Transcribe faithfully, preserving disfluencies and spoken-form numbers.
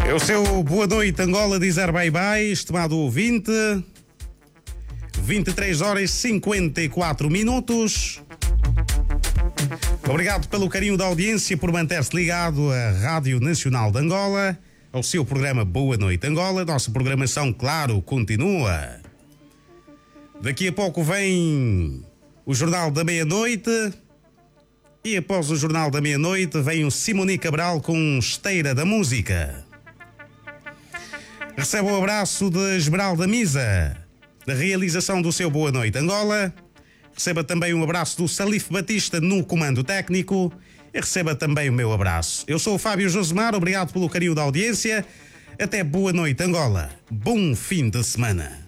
É o seu boa noite, Angola, dizer bye-bye, estimado ouvinte. vinte e três horas e cinquenta e quatro minutos. Obrigado pelo carinho da audiência, por manter-se ligado à Rádio Nacional de Angola, ao seu programa Boa Noite Angola. Nossa programação, claro, continua. Daqui a pouco vem o Jornal da Meia-Noite. E após o Jornal da Meia-Noite vem o Simoni Cabral com Esteira da Música. Recebe o abraço de Esmeralda Misa, da realização do seu Boa Noite Angola. Receba também um abraço do Salif Batista no comando técnico. E receba também o meu abraço. Eu sou o Fábio Josemar, obrigado pelo carinho da audiência. Até boa noite, Angola. Bom fim de semana.